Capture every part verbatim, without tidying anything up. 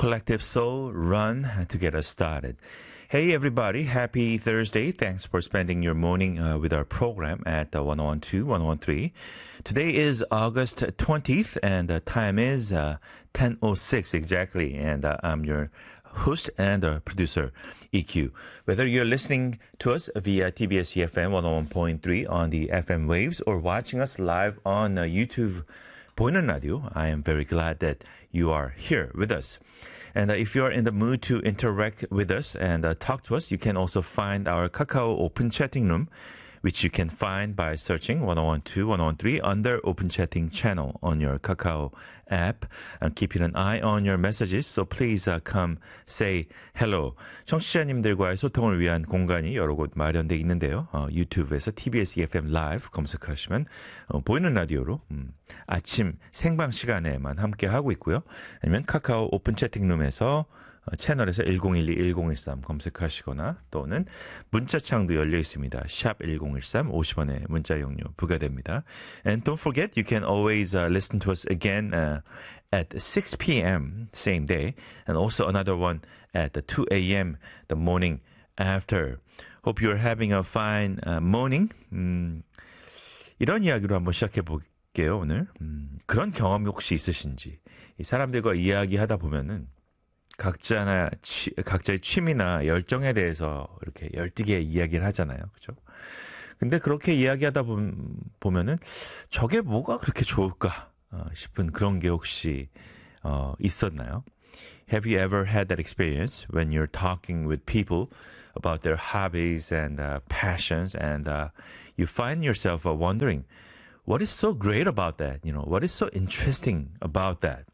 Collective Soul, Run to get us started. Hey everybody, happy Thursday. Thanks for spending your morning uh, with our program at uh, one oh one two, one oh one three. Today is August twentieth and the time is uh, ten oh six exactly. And uh, I'm your host and uh, producer, E Q. Whether you're listening to us via T B S E F M one oh one point three on the F M waves or watching us live on uh, YouTube 보이는 라디오, I am very glad that you are here with us. And uh, if you are in the mood to interact with us and uh, talk to us, you can also find our Kakao Open Chatting Room, which you can find by searching one oh one two, one oh one three under Open Chatting channel on your Kakao app. And keeping an eye on your messages, so please uh, come say hello. 청취자님들과의 소통을 위한 공간이 여러 곳 마련되어 있는데요. 어, 유튜브에서 티비에스 이에프엠 라이브 검색하시면 어, 보이는 라디오로 음, 아침 생방 시간에만 함께 하고 있고요. 아니면 카카오 오픈 채팅룸에서 채널에서 일공일이 일공일삼 검색하시거나 또는 문자창도 열려 있습니다. 샵 일공일삼 오십 원의 문자 용료 부과됩니다. And don't forget, you can always uh, listen to us again uh, at six p.m. same day and also another one at two a.m. the morning after. Hope you're having a fine uh, morning. 음, 이런 이야기로 한번 시작해 볼게요, 오늘. 음, 그런 경험이 혹시 있으신지. 이 사람들과 이야기하다 보면은 각자나 취, 각자의 취미나 열정에 대해서 이렇게 열띠게 이야기를 하잖아요. 그죠? 근데 그렇게 이야기하다 보면, 보면은 저게 뭐가 그렇게 좋을까 어, 싶은 그런 게 혹시 어, 있었나요? Have you ever had that experience when you're talking with people about their hobbies and uh, passions and uh, you find yourself uh, wondering what is so great about that? You know, what is so interesting about that?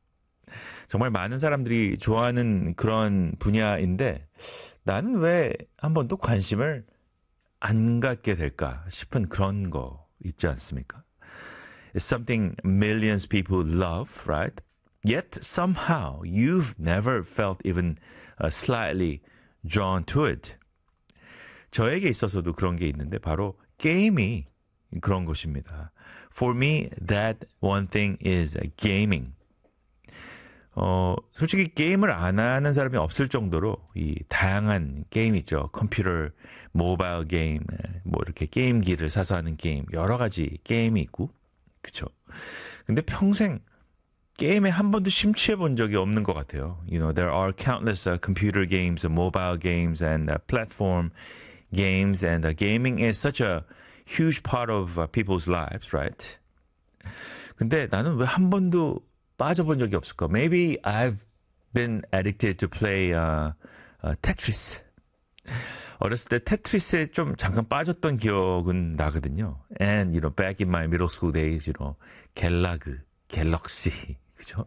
정말 많은 사람들이 좋아하는 그런 분야인데 나는 왜 한 번도 관심을 안 갖게 될까 싶은 그런 거 있지 않습니까? It's something millions people love, right? Yet somehow you've never felt even uh, slightly drawn to it. 저에게 있어서도 그런 게 있는데 바로 게임이 그런 것입니다. For me, that one thing is gaming. 어, 솔직히 게임을 안 하는 사람이 없을 정도로 이 다양한 게임 있죠. 컴퓨터, 모바일 게임, 뭐 이렇게 게임기를 사서 하는 게임, 여러 가지 게임이 있고, 그쵸. 근데 평생 게임에 한 번도 심취해 본 적이 없는 것 같아요. You know, there are countless uh, computer games, uh, mobile games, and uh, platform games, and uh, gaming is such a huge part of uh, people's lives, right? 근데 나는 왜 한 번도 빠져본 적이 없을까? Maybe I've been addicted to play uh, uh, Tetris. 어렸을 때 테트리스에 좀 잠깐 빠졌던 기억은 나거든요. And, you know, back in my middle school days, you know, 갤라그, 갤럭시, 그죠?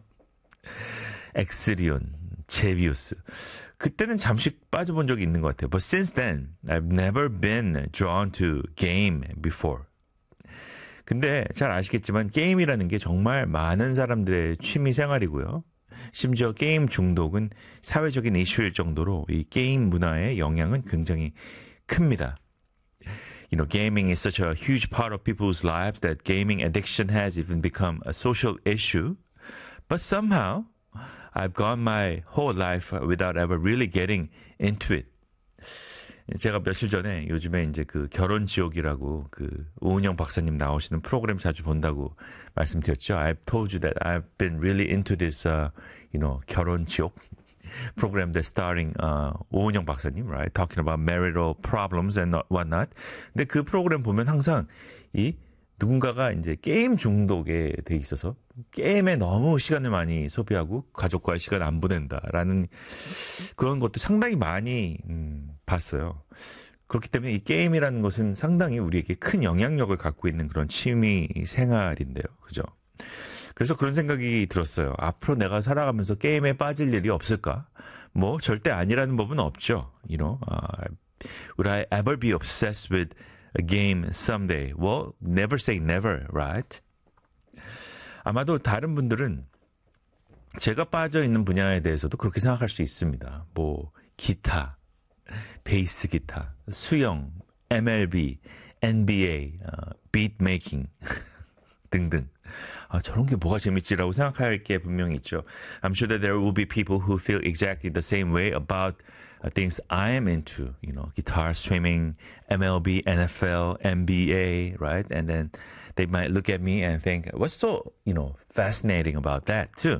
엑스리온, 제비우스. 그때는 잠시 빠져본 적이 있는 것 같아요. But since then, I've never been drawn to game before. 근데 잘 아시겠지만 게임이라는 게 정말 많은 사람들의 취미 생활이고요. 심지어 게임 중독은 사회적인 이슈일 정도로 이 게임 문화의 영향은 굉장히 큽니다. You know, gaming is such a huge part of people's lives that gaming addiction has even become a social issue. But somehow, I've gone my whole life without ever really getting into it. 제가 며칠 전에 요즘에 이제 그 결혼 지옥이라고 그 오은영 박사님 나오시는 프로그램 자주 본다고 말씀드렸죠. I've told you that I've been really into this, uh, you know, 결혼 지옥 program that's starring uh, 오은영 박사님, right? Talking about marital problems and whatnot. 근데 그 프로그램 보면 항상 이 누군가가 이제 게임 중독에 돼 있어서 게임에 너무 시간을 많이 소비하고 가족과의 시간을 안 보낸다라는 그런 것도 상당히 많이 음, 봤어요. 그렇기 때문에 이 게임이라는 것은 상당히 우리에게 큰 영향력을 갖고 있는 그런 취미 생활인데요. 그죠? 그래서 그런 생각이 들었어요. 앞으로 내가 살아가면서 게임에 빠질 일이 없을까? 뭐 절대 아니라는 법은 없죠. You know, uh, would I ever be obsessed with a game someday? Well, never say never, right? 아마도 다른 분들은 제가 빠져 있는 분야에 대해서도 그렇게 생각할 수 있습니다. 뭐 기타, 베이스 기타, 수영, 엠엘비, 엔비에이, 어, 비트 메이킹 등등. 아, 저런 게 뭐가 재밌지라고 생각할 게 분명히 있죠. I'm sure that there will be people who feel exactly the same way about uh, things I am into, you know, guitar, swimming, M L B, N F L, N B A, right? And then they might look at me and think, what's so, you know, fascinating about that too?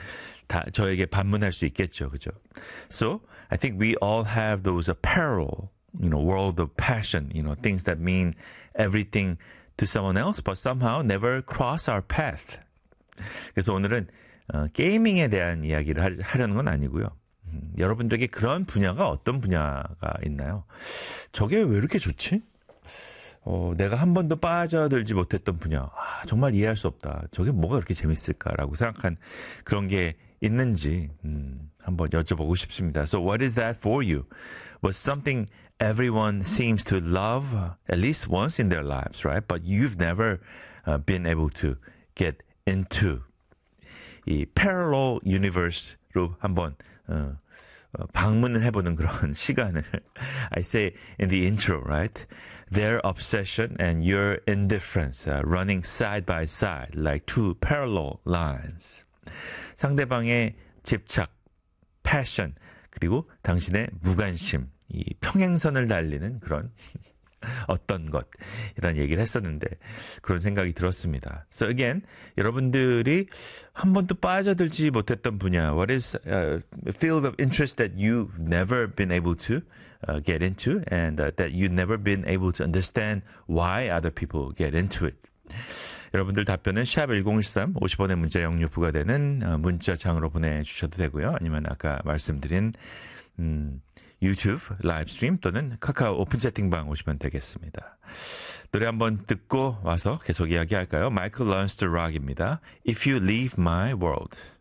다 저에게 반문할 수 있겠죠, 그죠? So I think we all have those uh, parallel, you know, world of passion, you know, things that mean everything to someone else, but somehow never cross our path. 그래서 오늘은 어, 게이밍에 대한 이야기를 하, 하려는 건 아니고요. 음, 여러분들에게 그런 분야가 어떤 분야가 있나요? 저게 왜 이렇게 좋지? 어, 내가 한 번도 빠져들지 못했던 분야. 아, 정말 이해할 수 없다. 저게 뭐가 그렇게 재밌을까라고 생각한 그런 게 있는지 음, 한번 여쭤보고 싶습니다. So what is that for you? Was something everyone seems to love uh, at least once in their lives, right? But you've never uh, been able to get into 이 parallel universe로 한번 어, 어, 방문을 해보는 그런 시간을 I say in the intro, right? Their obsession and your indifference uh, running side by side like two parallel lines. 상대방의 집착, passion, 그리고 당신의 무관심, 이 평행선을 달리는 그런 어떤 것 이런 얘기를 했었는데 그런 생각이 들었습니다. So again, 여러분들이 한 번도 빠져들지 못했던 분야, what is a field of interest that you've never been able to uh, get into and uh, that you've never been able to understand why other people get into it. 여러분들 답변은 샵 일공일삼 오십 원의 문자 영유 부과되는 문자창으로 보내주셔도 되고요. 아니면 아까 말씀드린 음, 유튜브 라이브 스트림 또는 카카오 오픈 채팅방 오시면 되겠습니다. 노래 한번 듣고 와서 계속 이야기할까요? 마이클 런스터 락입니다. If You Leave My World.